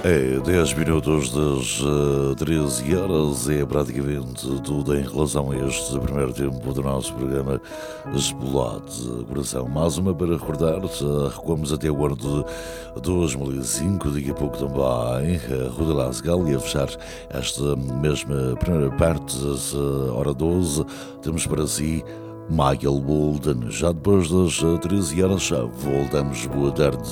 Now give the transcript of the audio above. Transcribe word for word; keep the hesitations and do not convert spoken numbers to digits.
É dez minutos das uh, treze horas, é praticamente tudo em relação a este primeiro tempo do nosso programa Explode Coração. Mais uma para recordar, uh, recuamos até o ano de dois mil e cinco, daqui a pouco também, uh, Ruda Lasgal, e a fechar esta mesma primeira parte, uh, hora doze, temos para si Michael Bolton. Já depois das treze horas, voltamos. Boa tarde.